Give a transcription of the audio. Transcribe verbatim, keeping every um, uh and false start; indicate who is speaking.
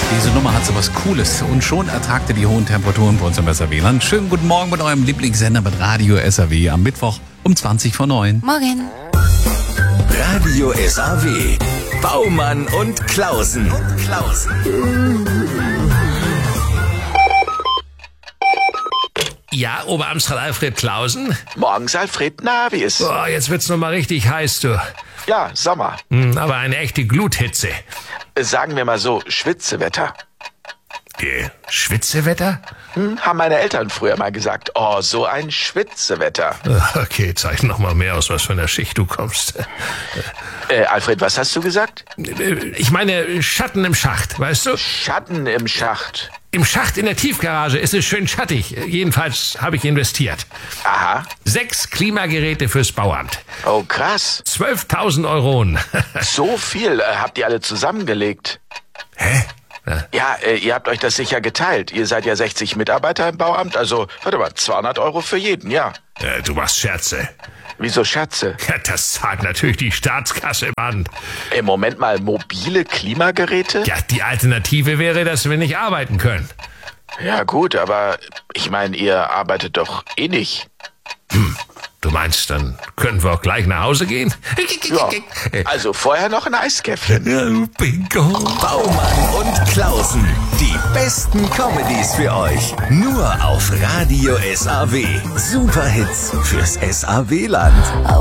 Speaker 1: Diese Nummer hat so was Cooles und schon ertragte die hohen Temperaturen bei uns im S R W-Land. Schönen guten Morgen mit eurem Lieblingssender mit Radio S R W am Mittwoch um zwanzig vor neun.
Speaker 2: Morgen.
Speaker 3: Radio S R W. Baumann und Klausen.
Speaker 4: Ja, Oberamtsrat Alfred Klausen?
Speaker 5: Morgens, Alfred. Na, wie ist?
Speaker 4: Boah, jetzt wird's noch mal richtig heiß, du.
Speaker 5: Ja, Sommer.
Speaker 4: Hm, aber eine echte Gluthitze.
Speaker 5: Sagen wir mal so, Schwitzewetter.
Speaker 4: Äh, Schwitzewetter?
Speaker 5: Hm, haben meine Eltern früher mal gesagt. Oh, so ein Schwitzewetter.
Speaker 4: Okay, zeig noch mal mehr aus, was für einer Schicht du kommst.
Speaker 5: Äh, Alfred, was hast du gesagt?
Speaker 4: Ich meine, Schatten im Schacht, weißt du?
Speaker 5: Schatten im Schacht.
Speaker 4: Im Schacht in der Tiefgarage ist es schön schattig. Jedenfalls habe ich investiert.
Speaker 5: Aha.
Speaker 4: Sechs Klimageräte fürs Bauamt.
Speaker 5: Oh, krass.
Speaker 4: zwölftausend Euronen.
Speaker 5: So viel äh, habt ihr alle zusammengelegt.
Speaker 4: Hä?
Speaker 5: Ja, äh, ihr habt euch das sicher geteilt. Ihr seid ja sechzig Mitarbeiter im Bauamt, also, warte mal, zweihundert Euro für jeden, ja.
Speaker 4: Äh, du machst Scherze.
Speaker 5: Wieso Scherze?
Speaker 4: Ja, das zahlt natürlich die Staatskasse, Mann.
Speaker 5: Im Moment mal mobile Klimageräte?
Speaker 4: Ja, die Alternative wäre, dass wir nicht arbeiten können.
Speaker 5: Ja gut, aber ich meine, ihr arbeitet doch eh nicht.
Speaker 4: Hm. Du meinst, dann können wir auch gleich nach Hause gehen?
Speaker 5: Ja, also vorher noch ein Eiskäffchen.
Speaker 4: Ja, Bingo.
Speaker 3: Baumann und Klausen. Die besten Comedies für euch. Nur auf Radio S R W. Superhits fürs S R W-Land.